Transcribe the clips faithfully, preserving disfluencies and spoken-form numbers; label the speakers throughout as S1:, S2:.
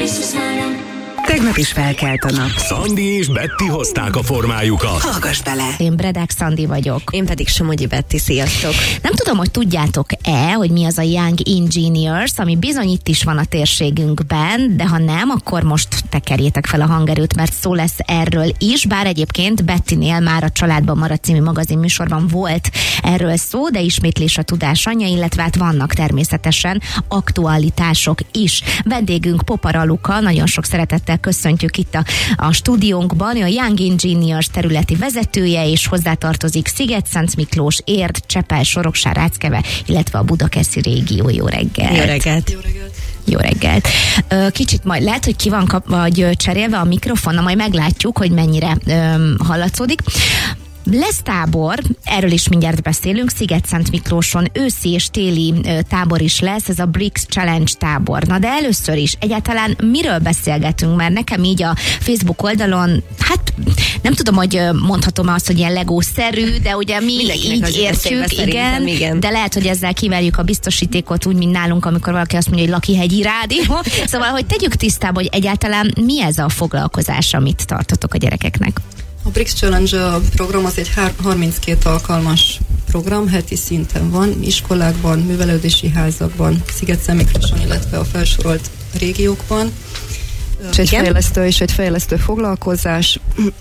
S1: Tegnap is felkelt a nap.
S2: Szandi és Betty hozták a formájukat.
S1: Hallgass bele!
S3: Én Bredák Szandi vagyok.
S4: Én pedig Somogyi Betty, sziasztok!
S3: Nem tudom, hogy tudjátok-e, hogy mi az a Young Engineers, ami bizony itt is van a térségünkben, de ha nem, akkor most tekerjétek fel a hangerőt, mert szó lesz erről is, bár egyébként Bettynél már a Családban Marad című magazin műsorban volt erről szó, de ismétlés a tudás anyja, illetve hát vannak természetesen aktualitások is. Vendégünk Popara Luka, nagyon sok szeretettel köszöntjük itt a, a stúdiónkban, a Young Engineers területi vezetője, és hozzátartozik Szigetszent Miklós, Érd, Csepel, Soroksár, Ráckeve, illetve a Budakeszi régió. Jó reggelt!
S4: Jó reggelt!
S3: Jó reggelt! Jó reggelt! Kicsit majd lehet, hogy ki van kap, vagy cserélve a mikrofon, na majd meglátjuk, hogy mennyire öm, hallatszódik. Lesz tábor, erről is mindjárt beszélünk, Szigetszent Miklóson őszi és téli ö, tábor is lesz, ez a Bricks Challenge tábor. Na de először is, egyáltalán miről beszélgetünk, mert nekem így a Facebook oldalon, hát nem tudom, hogy mondhatom azt, hogy ilyen legószerű, de ugye mi
S4: mindenkinek
S3: így értjük, igen,
S4: igen,
S3: de lehet, hogy ezzel kiverjük a biztosítékot, úgy, mint nálunk, amikor valaki azt mondja, hogy Lakihegyi Rádió. Szóval, hogy tegyük tisztába, hogy egyáltalán mi ez a foglalkozás, amit tartotok a gyerekeknek.
S5: A Bricks Challenge program az egy harminckét alkalmas program, heti szinten van, iskolákban, művelődési házakban, Szigetszent Miklóson, illetve a felsorolt régiókban. És egy fejlesztő és egy fejlesztő foglalkozás.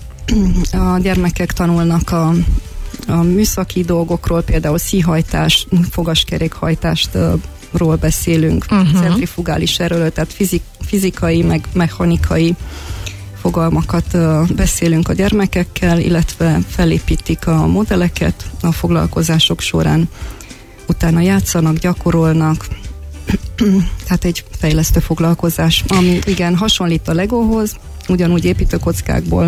S5: A gyermekek tanulnak a, a műszaki dolgokról, például szíhajtás, fogaskerékhajtástról beszélünk, uh-huh. centrifugális erőről, tehát fizik, fizikai, meg mechanikai fogalmakat uh, beszélünk a gyermekekkel, illetve felépítik a modelleket a foglalkozások során, utána játszanak, gyakorolnak, tehát egy fejlesztő foglalkozás, ami igen hasonlít a Legóhoz, ugyanúgy építőkockákból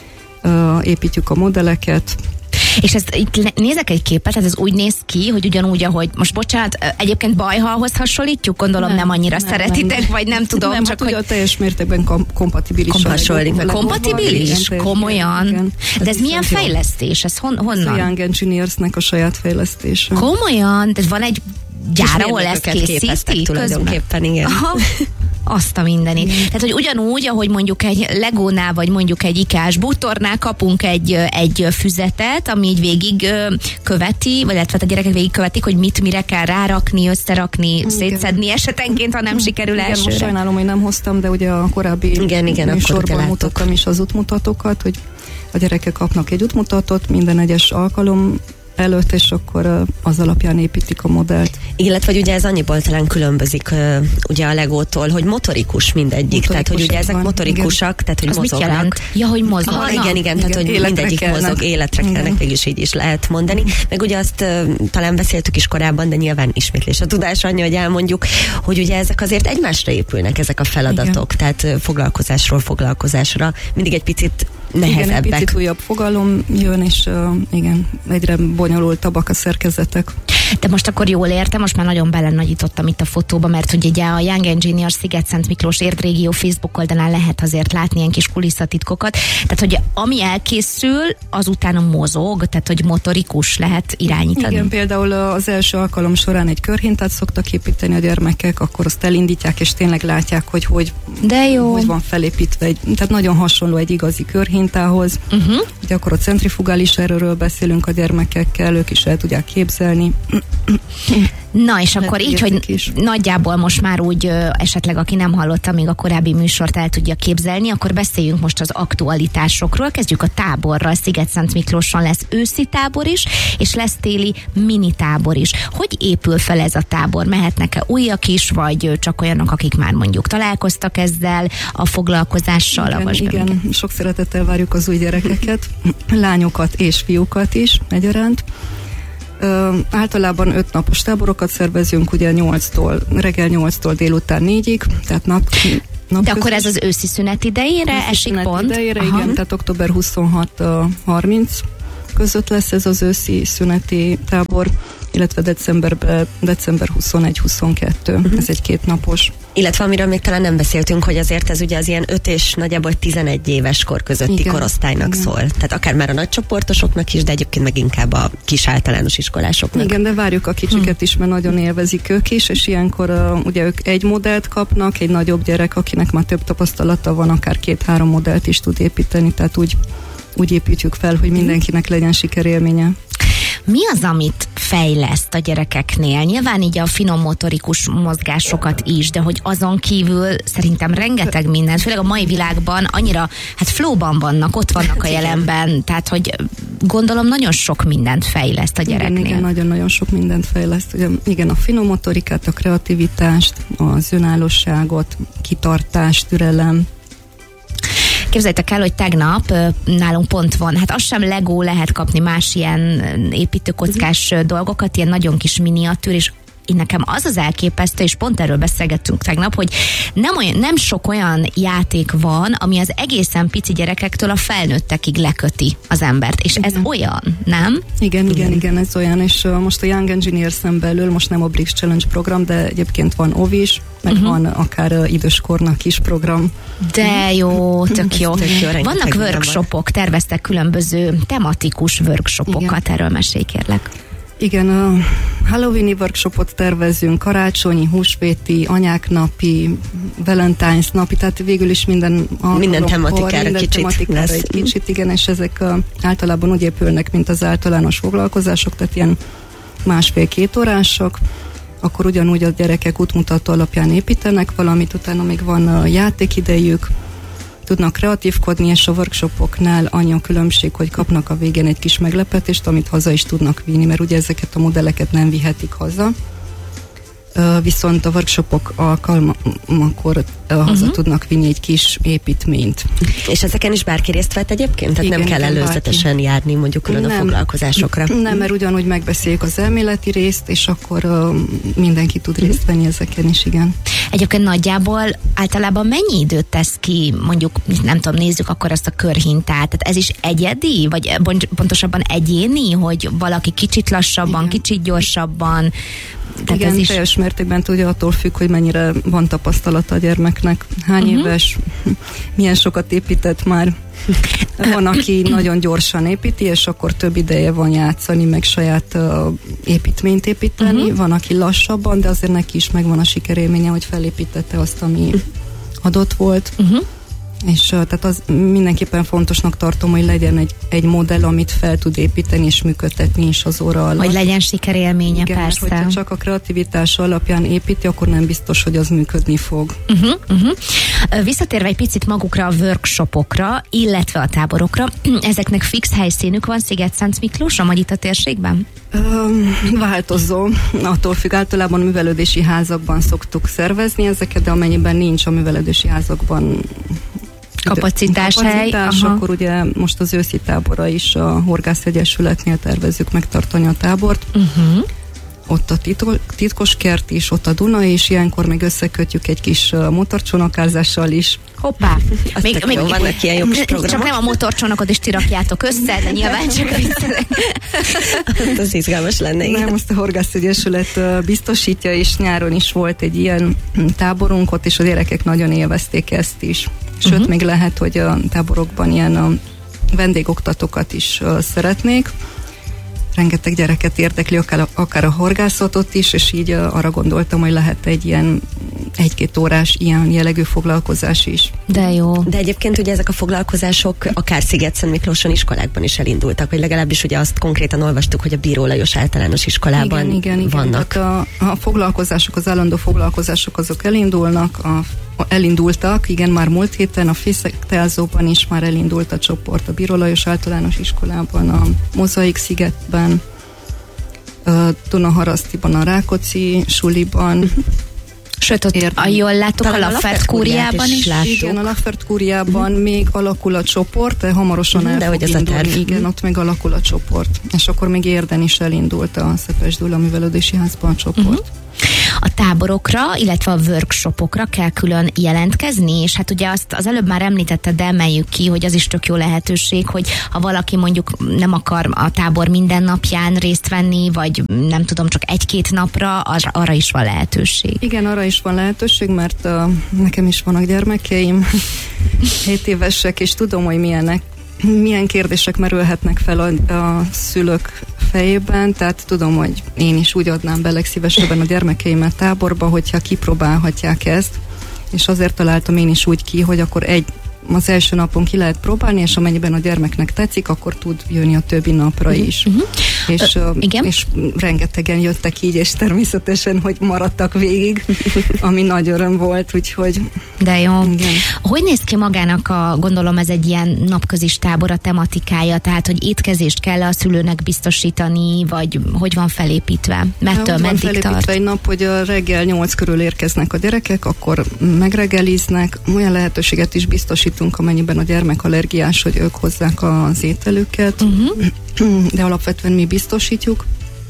S5: uh, építjük a modelleket.
S3: És ezt itt nézek egy képet, tehát ez úgy néz ki, hogy ugyanúgy, ahogy most bocsánat, egyébként Bajhalhoz hasonlítjuk, gondolom nem, nem annyira nem, szeretitek, nem, vagy nem tudom.
S5: Nem,
S3: csak
S5: hát hogy a teljes mértékben kom- kompatibilis.
S3: Kompatibilis? kompatibilis? Komolyan? Igen. De ez milyen fejlesztés? Ez hon, honnan?
S5: Ez a Young Engineersnek a saját fejlesztése.
S3: Komolyan? De van egy gyár, ahol ezt készítik?
S4: Tulajdonképpen, igen.
S3: Aha. Azt a mindenit. Mm. Tehát, hogy ugyanúgy, ahogy mondjuk egy Legónál, vagy mondjuk egy ikás bútornál kapunk egy, egy füzetet, ami így végig követi, vagy illetve a gyerekek végig követik, hogy mit mire kell rárakni, összerakni, igen. szétszedni esetenként, ha nem sikerül
S5: igen,
S3: elsőre.
S5: Most sajnálom, hogy nem hoztam, de ugye a korábbi
S4: igen, igen,
S5: műsorban mutattam is az útmutatókat, hogy a gyerekek kapnak egy útmutatót minden egyes alkalom előtt, és akkor az alapján építik a modellt.
S4: Illetve, hogy ugye ez annyiból talán különbözik ugye a Legótól, hogy motorikus mindegyik, motorikus, tehát hogy ugye ezek van, motorikusak, igen. Tehát hogy
S3: az
S4: mozognak.
S3: Mit jelent? Ja, hogy mozognak.
S4: Ah, igen, igen, igen, tehát hogy
S5: életre
S4: mindegyik
S5: kelnek.
S4: mozog, életre kelnek, végül is így is lehet mondani. Meg ugye azt uh, talán beszéltük is korábban, de nyilván ismétlés a tudás anyja, hogy elmondjuk, hogy ugye ezek azért egymásra épülnek, ezek a feladatok, igen. Tehát uh, foglalkozásról foglalkozásra mindig egy picit nehezebbek.
S5: Igen, egy picit újabb fogalom jön, és uh, igen, egyre bonyolultabbak a szerkezetek.
S3: De most akkor jól értem, most már nagyon belenagyítottam itt a fotóba, mert hogy ugye a Young Engineers Szigetszent Miklós Érd régió Facebook oldalán lehet azért látni ilyen kis kulisszatitkokat. Tehát, hogy ami elkészül, az utána mozog, tehát, hogy motorikus lehet irányítani.
S5: Igen, például az első alkalom során egy körhintát szoktak építeni a gyermekek, akkor azt elindítják, és tényleg látják, hogy hogy,
S3: De jó.
S5: hogy van felépítve. Egy, tehát nagyon hasonló egy igazi körhintához. Uh-huh. Ugye akkor a centrifugális erőről beszélünk a gyermekekkel, ők is el tudják képzelni.
S3: Na, és akkor így, hogy is. Nagyjából most már úgy ö, esetleg, aki nem hallotta még a korábbi műsort, el tudja képzelni, akkor beszéljünk most az aktualitásokról. Kezdjük a táborral. Szigetszent Miklóson lesz őszi tábor is, és lesz téli mini tábor is. Hogy épül fel ez a tábor? Mehetnek-e újak is, vagy csak olyanok, akik már mondjuk találkoztak ezzel a foglalkozással?
S5: Igen, igen. Sok szeretettel várjuk az új gyerekeket, lányokat és fiúkat is egyaránt. Ö, általában öt napos táborokat szervezünk, ugye nyolctól, reggel nyolctól délután négyig, tehát nap, nap
S3: De akkor ez az őszi szünet idejére őszi esik szünet pont?
S5: idejére, Aha. igen, tehát október huszonhat harminc között lesz ez az őszi szüneti tábor, illetve decemberben, december huszonegy-huszonkettő, uh-huh. ez egy kétnapos.
S4: Illetve amiről még talán nem beszéltünk, hogy azért ez ugye az ilyen öt és nagyjából tizenegy éves kor közötti igen, korosztálynak igen. szól. Tehát akár már a nagycsoportosoknak is, de egyébként meg inkább a kis általános iskolásoknak.
S5: Igen, de várjuk a kicsiket is, mert nagyon élvezik ők is, és ilyenkor uh, ugye ők egy modellt kapnak, egy nagyobb gyerek, akinek már több tapasztalata van, akár két-három modellt is tud építeni, tehát úgy, úgy építjük fel, hogy mindenkinek legyen sikerélménye.
S3: Mi az, amit fejleszt a gyerekeknél? Nyilván így a finom motorikus mozgásokat is, de hogy azon kívül szerintem rengeteg minden, főleg a mai világban annyira, hát flowban vannak, ott vannak a jelenben, tehát hogy gondolom nagyon sok mindent fejleszt a gyereknél.
S5: Igen, igen, nagyon-nagyon sok mindent fejleszt. Ugye, igen, a finom motorikát, a kreativitást, az önállóságot, kitartást, türelem.
S3: Képzeljétek el, hogy tegnap nálunk pont van, hát az sem Lego, lehet kapni más ilyen építőkockás uh-huh. dolgokat, ilyen nagyon kis miniatűr, és én nekem az az elképesztő, és pont erről beszélgettünk tegnap, hogy nem, olyan, nem sok olyan játék van, ami az egészen pici gyerekektől a felnőttekig leköti az embert, és ez igen. olyan, nem?
S5: Igen, igen, igen, igen, ez olyan, és uh, most a Young Engineers-en belül, most nem a Bricks Challenge program, de egyébként van o vé is, meg uh-huh. van akár uh, időskornak is program.
S3: De jó, tök jó. Tök jó. Vannak workshopok, terveztek különböző tematikus workshopokat, igen. erről mesélj kérlek.
S5: Igen, a Halloweeni workshopot tervezünk, karácsonyi, húsvéti, anyák napi, Valentine's napi, tehát végül is minden
S4: minden tematikára
S5: minden
S4: kicsit
S5: tematikára
S4: lesz.
S5: egy kicsit, igen, és ezek a, általában úgy épülnek, mint az általános foglalkozások, tehát ilyen másfél-két órások, akkor ugyanúgy a gyerekek útmutató alapján építenek valamit, utána még van a játékidejük, tudnak kreatívkodni, és a workshopoknál annyi a különbség, hogy kapnak a végén egy kis meglepetést, amit haza is tudnak vinni, mert ugye ezeket a modelleket nem vihetik haza. Viszont a workshopok alkalmakor uh, haza uh-huh. tudnak vinni egy kis építményt.
S4: És ezeken is bárki részt vett egyébként? Tehát igen, nem kell igen, előzetesen bárki. járni mondjuk külön nem, a foglalkozásokra?
S5: Nem, mert ugyanúgy megbeszéljük az elméleti részt, és akkor uh, mindenki tud részt venni ezeken is, igen.
S3: Egyébként nagyjából általában mennyi időt tesz ki, mondjuk, nem tudom, nézzük akkor azt a körhintát, tehát ez is egyedi, vagy pontosabban egyéni, hogy valaki kicsit lassabban, igen. kicsit gyorsabban. Tehát
S5: igen,
S3: ez is...
S5: teljes mértékben tudja, attól függ, hogy mennyire van tapasztalata a gyermeknek. Hány uh-huh. éves, milyen sokat épített már. Van, aki nagyon gyorsan építi, és akkor több ideje van játszani, meg saját uh, építményt építeni. Uh-huh. Van, aki lassabban, de azért neki is megvan a sikerélménye, hogy felépítette azt, ami adott volt. Uh-huh. És uh, tehát az mindenképpen fontosnak tartom, hogy legyen egy, egy modell, amit fel tud építeni és működtetni is az óra alatt.
S3: Hogy legyen sikerélménye, igen, persze.
S5: Igen, hogyha csak a kreativitás alapján építi, akkor nem biztos, hogy az működni fog.
S3: Uh-huh, uh-huh. Visszatérve egy picit magukra a workshopokra, illetve a táborokra, ezeknek fix helyszínük van Sziget-Szent-Miklóson, vagy itt a térségben?
S5: Um, változó. Attól függ, általában művelődési házakban szoktuk szervezni ezeket, de amennyiben nincs a művelődési házakban
S3: kapacitás,
S5: kapacitás akkor ugye most az őszi táborra is a Horgász Egyesületnél tervezzük megtartani a tábort. Uh-huh. Ott a titko- titkos kert is, ott a Duna is, ilyenkor még összekötjük egy kis uh, motorcsónakázással is.
S3: Hoppá!
S4: Még, még, jó, vannak ilyen jó kis programok.
S3: Csak nem a motorcsónakot is ti rakjátok össze, de nyilván csak viccelek.
S4: Az izgalmas lenne. Igen.
S5: Nem, azt a Horgász Egyesület uh, biztosítja, és nyáron is volt egy ilyen táborunk ott, és a gyerekek nagyon élvezték ezt is. Sőt, uh-huh. még lehet, hogy a táborokban ilyen a vendégoktatókat is uh, szeretnék. Rengeteg gyereket érdekli, akár, akár a horgászatot is, és így uh, arra gondoltam, hogy lehet egy ilyen egy-két órás ilyen jellegű foglalkozás is.
S3: De jó.
S4: De egyébként ugye ezek a foglalkozások akár Sziget-Szentmiklóson iskolákban is elindultak, vagy legalábbis ugye azt konkrétan olvastuk, hogy a Bíró Lajos általános iskolában
S5: igen, igen, igen.
S4: vannak.
S5: A, a foglalkozások, az állandó foglalkozások azok elindulnak, a, a, elindultak, igen, már múlt héten a Fészektelzóban is már elindult a csoport, a Bíró Lajos általános iskolában, a Mozaik szigetben, a Dunaharasztiban, a Rákóczi suliban, uh-huh.
S3: Sőt, ott a, jól láttuk, a Laffert kúriában is.
S5: Láttuk. Igen, a Laffert kúriában uh-huh. még alakul a csoport, de hamarosan uh-huh, el
S4: de
S5: fog indulni. Igen, ott még alakul a csoport. És akkor még Érden is elindult a Szepes Gyula Művelődési Házban a csoport. Uh-huh.
S3: A táborokra, illetve a workshopokra kell külön jelentkezni, és hát ugye azt az előbb már említetted, de emeljük ki, hogy az is tök jó lehetőség, hogy ha valaki mondjuk nem akar a tábor minden napján részt venni, vagy nem tudom, csak egy-két napra, arra, arra is van lehetőség.
S5: Igen, arra is van lehetőség, mert uh, nekem is vannak gyermekeim, hét évesek, és tudom, hogy milyenek, milyen kérdések merülhetnek fel a, a szülők fejében, tehát tudom, hogy én is úgy adnám be legszívesebben a gyermekeimet táborba, hogyha kipróbálhatják ezt, és azért találtam én is úgy ki, hogy akkor egy az első napon ki lehet próbálni, és amennyiben a gyermeknek tetszik, akkor tud jönni a többi napra is. Uh-huh. És, uh, uh, és rengetegen jöttek így, és természetesen, hogy maradtak végig, ami nagy öröm volt, úgyhogy...
S3: De jó.
S5: Igen.
S3: Hogy néz ki magának a, gondolom ez egy ilyen napközis tábor a tematikája, tehát, hogy étkezést kell a szülőnek biztosítani, vagy hogy van felépítve? Mettől meddig tart? Van felépítve
S5: egy nap, hogy a reggel nyolc körül érkeznek a gyerekek, akkor megreggeliznek, olyan lehetőséget is biztosít, amennyiben a gyermek allergiás, hogy ők hozzák az ételüket, uh-huh. de alapvetően mi biztosítjuk.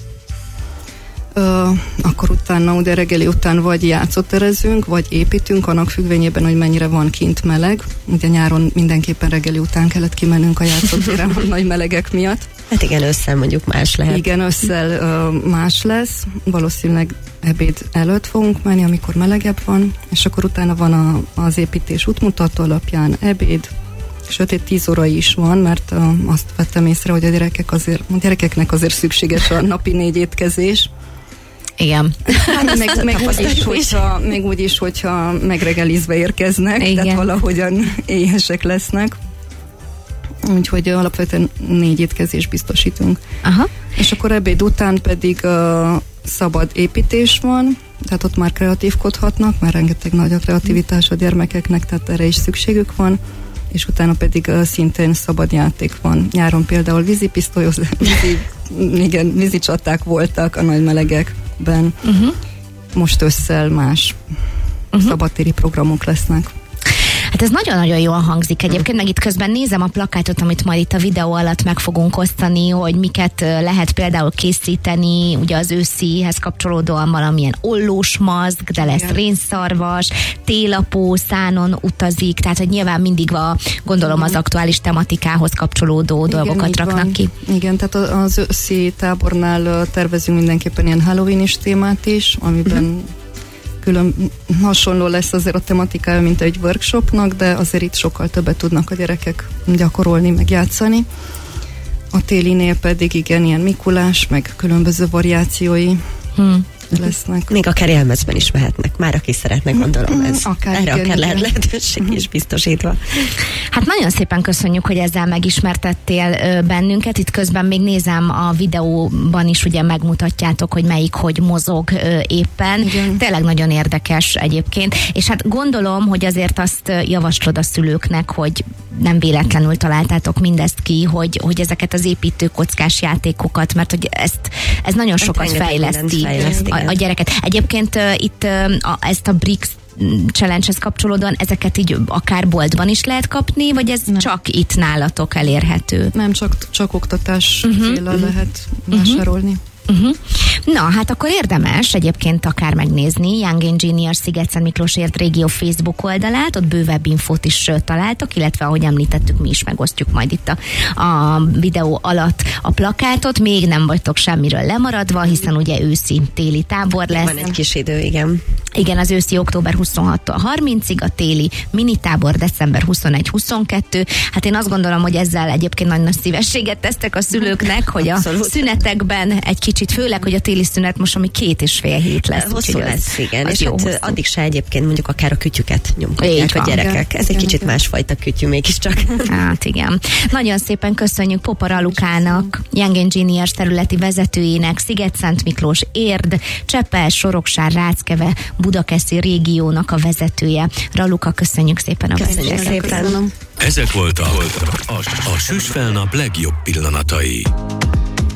S5: Uh, akkor utána, ugye reggeli után vagy játszóterezünk, vagy építünk, annak függvényében, hogy mennyire van kint meleg. Ugye nyáron mindenképpen reggeli után kellett kimennünk a játszótérre a nagy melegek miatt.
S4: Hát igen, ősszel mondjuk más lehet.
S5: Igen, ősszel uh, más lesz. Valószínűleg ebéd előtt fogunk menni, amikor melegebb van, és akkor utána van a, az építés útmutató alapján ebéd, sötét tíz óra is van, mert uh, azt vettem észre, hogy a gyerekek azért, a gyerekeknek azért szükséges a napi négy étkezés.
S3: Igen.
S5: Hát meg, meg, úgy is, hogyha, meg úgy is, hogyha megregelizve érkeznek, igen. Tehát valahogyan éhesek lesznek. Úgyhogy alapvetően négy étkezés biztosítunk.
S3: Aha.
S5: És akkor ebéd után pedig uh, szabad építés van, tehát ott már kreatívkodhatnak, mert rengeteg nagy a kreativitás a gyermekeknek, tehát erre is szükségük van, és utána pedig uh, szintén szabad játék van. Nyáron például vízipisztolyoz, vízi, igen, vízicsaták voltak a nagy melegekben. Uh-huh. Most ősszel más uh-huh. szabadtéri programok lesznek.
S3: Hát ez nagyon-nagyon jól hangzik egyébként, meg itt közben nézem a plakátot, amit majd itt a videó alatt meg fogunk osztani, hogy miket lehet például készíteni, ugye az őszihez kapcsolódóan valamilyen ollós mazg, de lesz rénszarvas, télapó, szánon utazik, tehát hogy nyilván mindig a, gondolom az aktuális tematikához kapcsolódó igen, dolgokat raknak van. Ki.
S5: Igen, tehát az őszi tábornál tervezünk mindenképpen ilyen Halloween-is témát is, amiben uh-huh. külön hasonló lesz azért a tematikája, mint egy workshopnak, de azért itt sokkal többet tudnak a gyerekek gyakorolni, meg játszani. A télinél pedig igen, ilyen Mikulás, meg különböző variációi hmm. lesznek.
S4: Még akár élmezben is mehetnek, már aki szeretne, gondolom ez.
S5: Akár,
S4: erre
S5: igen,
S4: akár
S5: igen.
S4: lehet lehetőség uh-huh. is biztosítva.
S3: Hát nagyon szépen köszönjük, hogy ezzel megismertettél ö, bennünket. Itt közben még nézem a videóban is, ugye megmutatjátok, hogy melyik hogy mozog ö, éppen. Igen. Tényleg nagyon érdekes egyébként. És hát gondolom, hogy azért azt javaslod a szülőknek, hogy nem véletlenül találtátok mindezt ki, hogy, hogy ezeket az építőkockás játékokat, mert hogy ezt, ez nagyon sokat fejleszti, fejleszti a, a gyereket. Egyébként uh, itt uh, a, ezt a Bricks Challenge-hez kapcsolódóan ezeket így akár boltban is lehet kapni, vagy ez nem. csak itt nálatok elérhető?
S5: Nem, csak, csak oktatás uh-huh, céllal uh-huh. lehet vásárolni. Uh-huh.
S3: Uh-huh. Na, hát akkor érdemes egyébként akár megnézni Young Engineers Sziget-Szent Miklósért régió Facebook oldalát, ott bővebb infót is találtok, illetve ahogy említettük, mi is megosztjuk majd itt a, a videó alatt a plakátot. Még nem vagytok semmiről lemaradva, hiszen ugye őszi téli tábor lesz.
S4: Van egy kis idő, igen.
S3: Igen, az őszi október huszonhattól harmincig, a téli minitábor december huszonegy-huszonkettő. Hát én azt gondolom, hogy ezzel egyébként nagy-nagy szívességet tesztek a szülőknek, hogy
S4: abszolút.
S3: A szünetekben egy kicsit, főleg, hogy a téli szünet most, ami két és fél hét lesz.
S4: Hosszú lesz, igen.
S3: Az
S4: és
S3: jó
S4: hát addig se egyébként mondjuk akár a kütyüket nyomkodják a gyerekek. Ez egy
S5: igen,
S4: kicsit
S5: igen.
S4: másfajta kütyű mégiscsak.
S3: Hát igen. Nagyon szépen köszönjük Popar Alukának, Young Engineers területi vezetőjének, Sziget-Szent Miklós, Érd, Csepel, Soroksár, Ráckeve, Budakeszi régiónak a vezetője. Raluka, köszönjük szépen a
S4: Köszönjük szépen.
S2: Ezek voltak a, a, a Süsfelnap legjobb pillanatai.